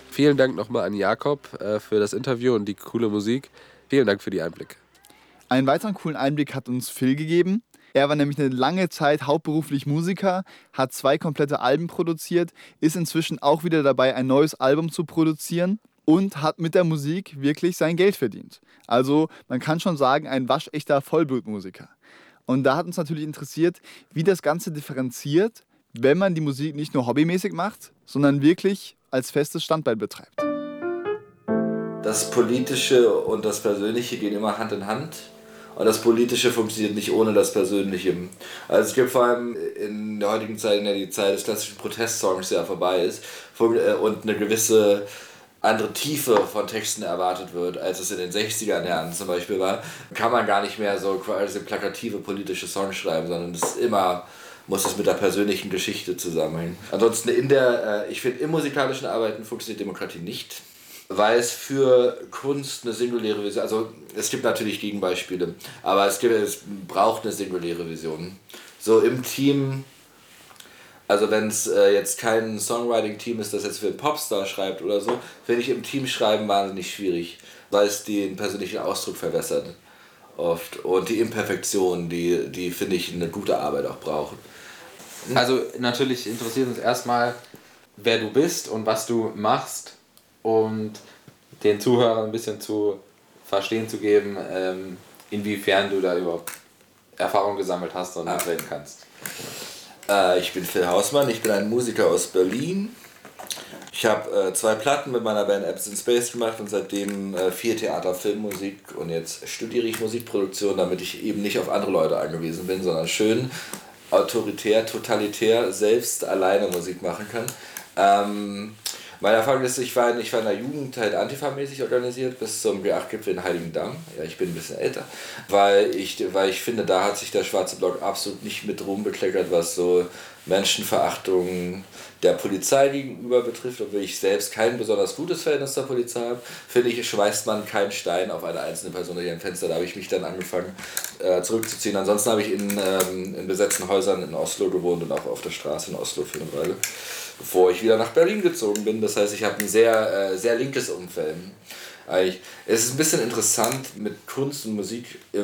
Vielen Dank nochmal an Jakob für das Interview und die coole Musik. Vielen Dank für die Einblicke. Einen weiteren coolen Einblick hat uns Phil gegeben. Er war nämlich eine lange Zeit hauptberuflich Musiker, hat 2 komplette Alben produziert, ist inzwischen auch wieder dabei, ein neues Album zu produzieren und hat mit der Musik wirklich sein Geld verdient. Also man kann schon sagen, ein waschechter Vollblutmusiker. Und da hat uns natürlich interessiert, wie das Ganze differenziert, wenn man die Musik nicht nur hobbymäßig macht, sondern wirklich als festes Standbein betreibt. Das Politische und das Persönliche gehen immer Hand in Hand. Und das Politische funktioniert nicht ohne das Persönliche. Also es gibt vor allem in der heutigen Zeit, in der die Zeit des klassischen Protestsongs ja vorbei ist und eine gewisse andere Tiefe von Texten erwartet wird, als es in den 60er Jahren zum Beispiel war, kann man gar nicht mehr so quasi plakative politische Songs schreiben, sondern muss es mit der persönlichen Geschichte zusammenhängen. Ansonsten ich finde, im musikalischen Arbeiten funktioniert Demokratie nicht, weil es für Kunst eine singuläre Vision, also es gibt natürlich Gegenbeispiele, aber es braucht eine singuläre Vision. So im Team, also wenn es jetzt kein Songwriting-Team ist, das jetzt für einen Popstar schreibt oder so, finde ich im Team schreiben wahnsinnig schwierig, weil es den persönlichen Ausdruck verwässert oft und die Imperfektion, die finde ich eine gute Arbeit auch brauchen. Also natürlich interessiert uns erstmal, wer du bist und was du machst, und den Zuhörern ein bisschen zu verstehen zu geben, inwiefern du da überhaupt Erfahrung gesammelt hast und mitreden kannst. Ich bin Phil Hausmann, ich bin ein Musiker aus Berlin. Ich habe 2 Platten mit meiner Band Apps in Space gemacht und seitdem 4 Theater, Filmmusik, und jetzt studiere ich Musikproduktion, damit ich eben nicht auf andere Leute angewiesen bin, sondern schön autoritär, totalitär selbst alleine Musik machen kann. Meine Erfahrung ist, ich war in der Jugend halt Antifa-mäßig organisiert bis zum G8-Gipfel in Heiligendamm. Ja, ich bin ein bisschen älter. Weil ich finde, da hat sich der Schwarze Block absolut nicht mit Ruhm bekleckert, was so Menschenverachtung der Polizei gegenüber betrifft. Obwohl ich selbst kein besonders gutes Verhältnis zur Polizei habe, finde ich, schmeißt man keinen Stein auf eine einzelne Person durch ein Fenster. Da habe ich mich dann angefangen zurückzuziehen. Ansonsten habe ich in besetzten Häusern in Oslo gewohnt und auch auf der Straße in Oslo für eine Weile, bevor ich wieder nach Berlin gezogen bin. Das heißt, ich habe ein sehr, sehr linkes Umfeld. Es ist ein bisschen interessant mit Kunst und Musik,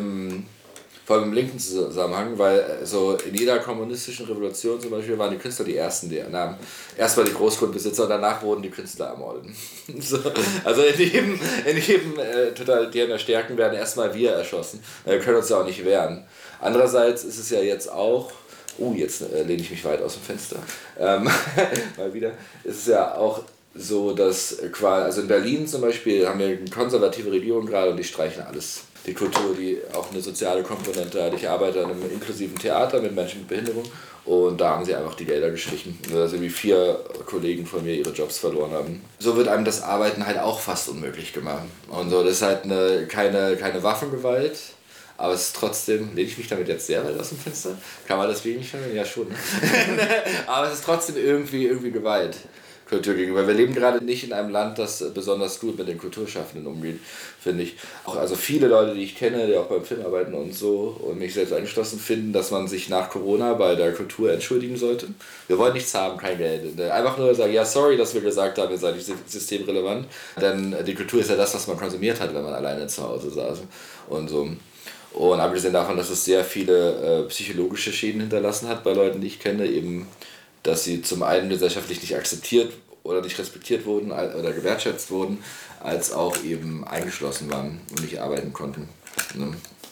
vor allem im linken Zusammenhang, weil so in jeder kommunistischen Revolution zum Beispiel waren die Künstler die Ersten, die nahmen. Erst mal die Großgrundbesitzer und danach wurden die Künstler ermordet. So, also in jedem totalitären Erstarken werden erstmal wir erschossen. Wir können uns ja auch nicht wehren. Andererseits ist es ja jetzt auch, jetzt lehne ich mich weit aus dem Fenster, mal wieder, ist es ja auch so, dass also in Berlin zum Beispiel haben wir eine konservative Regierung gerade und die streichen alles. Die Kultur, die auch eine soziale Komponente hat. Ich arbeite an einem inklusiven Theater mit Menschen mit Behinderung und da haben sie einfach die Gelder gestrichen, dass irgendwie 4 Kollegen von mir ihre Jobs verloren haben. So wird einem das Arbeiten halt auch fast unmöglich gemacht. Und so, das ist halt keine Waffengewalt, aber es ist trotzdem, lehne ich mich damit jetzt sehr weit aus dem Fenster? Kann man das gegen mich hören? Ja, schon. Aber es ist trotzdem irgendwie Gewalt Kultur gegenüber. Wir leben gerade nicht in einem Land, das besonders gut mit den Kulturschaffenden umgeht, finde ich. Also viele Leute, die ich kenne, die auch beim Film arbeiten und so und mich selbst eingeschlossen, finden, dass man sich nach Corona bei der Kultur entschuldigen sollte. Wir wollen nichts haben, kein Geld. Einfach nur sagen, ja, sorry, dass wir gesagt haben, ihr seid nicht systemrelevant. Denn die Kultur ist ja das, was man konsumiert hat, wenn man alleine zu Hause saß und so. Und abgesehen davon, dass es sehr viele psychologische Schäden hinterlassen hat bei Leuten, die ich kenne, eben, dass sie zum einen gesellschaftlich nicht akzeptiert oder nicht respektiert wurden oder gewertschätzt wurden, als auch eben eingeschlossen waren und nicht arbeiten konnten. Ne?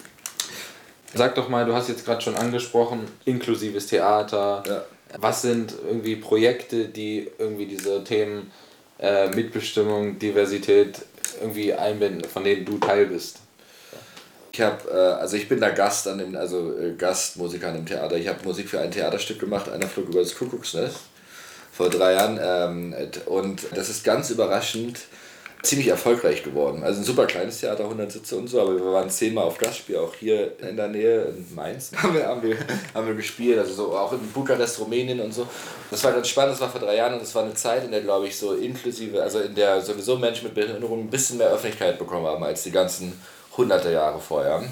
Sag doch mal, du hast jetzt gerade schon angesprochen, inklusives Theater. Ja. Was sind irgendwie Projekte, die irgendwie diese Themen Mitbestimmung, Diversität irgendwie einbinden, von denen du Teil bist? Ich bin da Gastmusiker an dem Theater. Ich habe Musik für ein Theaterstück gemacht, Einer flog über das Kuckucksnest, vor 3 Jahren. Und das ist ganz überraschend ziemlich erfolgreich geworden. Also ein super kleines Theater, 100 Sitze und so, aber wir waren 10-mal auf Gastspiel, auch hier in der Nähe, in Mainz, haben wir gespielt, also so auch in Bukarest, Rumänien und so. Das war ganz spannend, das war vor 3 Jahren und das war eine Zeit, in der, glaube ich, so inklusive, also in der sowieso Menschen mit Behinderung ein bisschen mehr Öffentlichkeit bekommen haben als die ganzen hunderte Jahre vorher.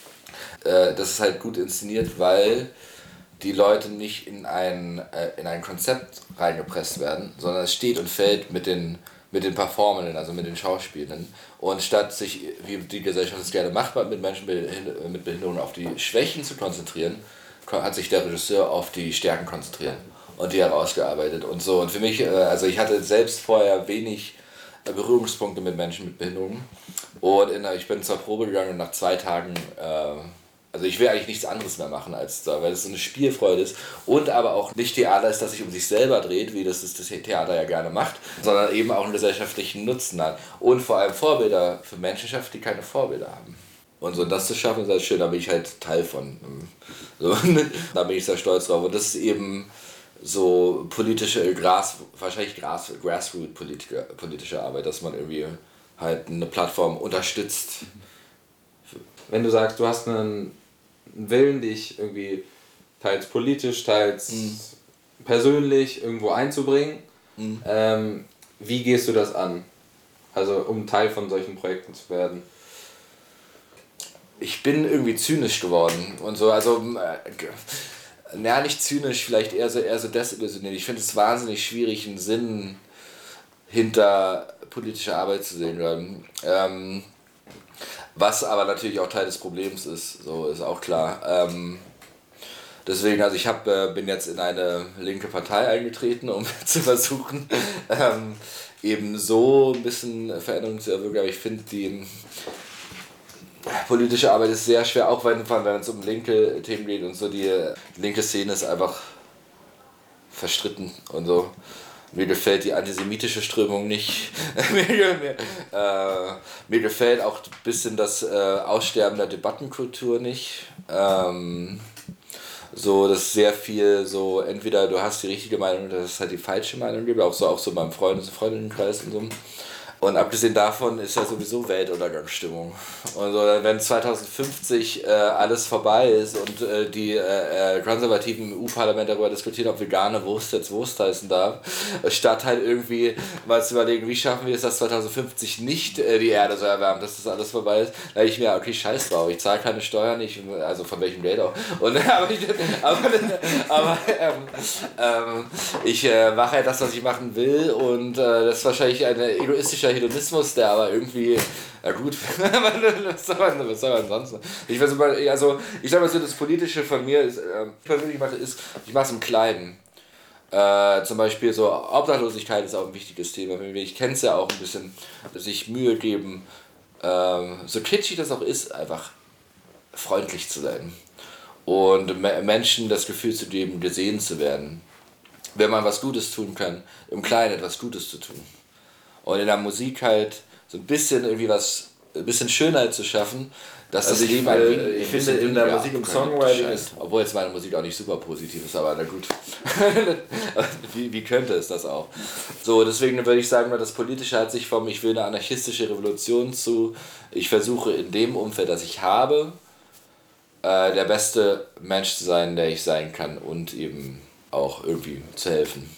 Das ist halt gut inszeniert, weil die Leute nicht in ein Konzept reingepresst werden, sondern es steht und fällt mit den mit den Performenden, also mit den Schauspielenden. Und statt sich, wie die Gesellschaft es gerne macht, mit Menschen mit Behinderung auf die Schwächen zu konzentrieren, hat sich der Regisseur auf die Stärken konzentriert und die herausgearbeitet und so. Und für mich, also ich hatte selbst vorher wenig Berührungspunkte mit Menschen mit Behinderung. Und ich bin zur Probe gegangen und nach 2 Tagen, also ich will eigentlich nichts anderes mehr machen als da, weil es so eine Spielfreude ist und aber auch nicht Theater ist, das sich um sich selber dreht, wie das Theater ja gerne macht, sondern eben auch einen gesellschaftlichen Nutzen hat. Und vor allem Vorbilder für Menschen schafft, die keine Vorbilder haben. Und so das zu schaffen, ist halt schön, da bin ich halt Teil von. So, da bin ich sehr stolz drauf. Und das ist eben so politische, Grassroot-politische Arbeit, dass man irgendwie halt eine Plattform unterstützt. Wenn du sagst, du hast einen Willen, dich irgendwie teils politisch, teils persönlich irgendwo einzubringen, wie gehst du das an? Also um Teil von solchen Projekten zu werden? Ich bin irgendwie zynisch geworden und so, also nicht zynisch, vielleicht eher so desillusioniert. Ich finde es wahnsinnig schwierig, einen Sinn hinter politischer Arbeit zu sehen. Was aber natürlich auch Teil des Problems ist, so ist auch klar. Deswegen, also ich bin jetzt in eine linke Partei eingetreten, um zu versuchen, eben so ein bisschen Veränderung zu erwirken. Aber ich finde, die politische Arbeit ist sehr schwer, auch wenn es um linke Themen geht und so. Die linke Szene ist einfach verstritten und so. Mir gefällt die antisemitische Strömung nicht. Mir gefällt auch ein bisschen das Aussterben der Debattenkultur nicht. So, das ist sehr viel so, entweder du hast die richtige Meinung oder das ist halt die falsche Meinung gibt, auch so beim Freundes- und Freundinnenkreis und so. Und abgesehen davon ist ja sowieso Weltuntergangsstimmung. Und so, wenn 2050 alles vorbei ist und die Konservativen im EU-Parlament darüber diskutieren, ob vegane Wurst jetzt Wurst heißen darf, statt halt irgendwie mal zu überlegen, wie schaffen wir es, dass 2050 nicht die Erde so erwärmt, dass das alles vorbei ist, da ich mir, okay, scheiß drauf, ich zahle keine Steuern, nicht, also von welchem Geld auch. Und, ich mache halt das, was ich machen will und das ist wahrscheinlich ein egoistischer Hedonismus, der aber irgendwie, ja gut, was soll man sonst noch? Ich sag mal so, das Politische von mir ist, persönlich mache, ich mache es im Kleinen. Zum Beispiel so Obdachlosigkeit ist auch ein wichtiges Thema. Ich kenne es ja auch ein bisschen, sich Mühe geben, so kitschig das auch ist, einfach freundlich zu sein. Und Menschen das Gefühl zu geben, gesehen zu werden. Wenn man was Gutes tun kann, im Kleinen etwas Gutes zu tun. Und in der Musik halt so ein bisschen Schönheit zu schaffen, dass also das Leben ich finde in der Musik und Songwriting ist, obwohl jetzt meine Musik auch nicht super positiv ist, aber na gut. wie könnte es das auch? So, deswegen würde ich sagen, das Politische hat sich ich will eine anarchistische Revolution ich versuche in dem Umfeld, das ich habe, der beste Mensch zu sein, der ich sein kann und eben auch irgendwie zu helfen.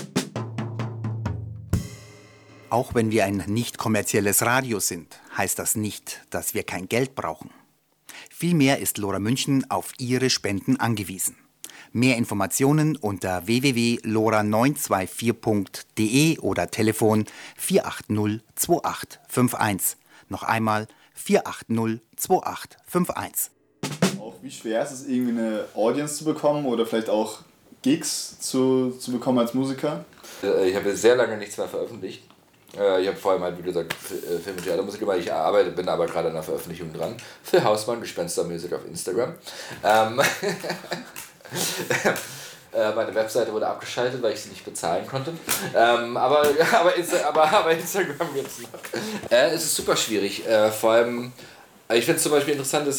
Auch wenn wir ein nicht kommerzielles Radio sind, heißt das nicht, dass wir kein Geld brauchen. Vielmehr ist Lora München auf Ihre Spenden angewiesen. Mehr Informationen unter www.lora924.de oder Telefon 480 2851. Noch einmal 480 2851. Auch wie schwer ist es, irgendwie eine Audience zu bekommen oder vielleicht auch Gigs zu bekommen als Musiker? Ich habe sehr lange nichts mehr veröffentlicht. Ich habe vor allem halt, wie gesagt, Film- und Theatermusik gemacht. Ich bin aber gerade an der Veröffentlichung dran. Phil Hausmann, Gespenstermusik auf Instagram. Meine Webseite wurde abgeschaltet, weil ich sie nicht bezahlen konnte. Aber Instagram jetzt noch. Es ist super schwierig. Vor allem, ich finde es zum Beispiel interessant,